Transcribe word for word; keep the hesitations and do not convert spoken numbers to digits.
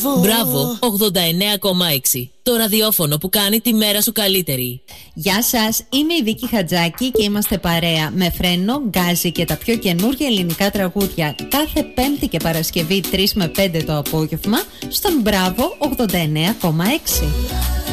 Μπράβο ογδόντα εννέα κόμμα έξι. Το ραδιόφωνο που κάνει τη μέρα σου καλύτερη. Γεια σας, είμαι η Βίκη Χατζάκη και είμαστε παρέα με Φρένο, Γκάζι και τα πιο καινούργια ελληνικά τραγούδια κάθε Πέμπτη και Παρασκευή τρεις με πέντε το απόγευμα στον Μπράβο ογδόντα εννέα κόμμα έξι.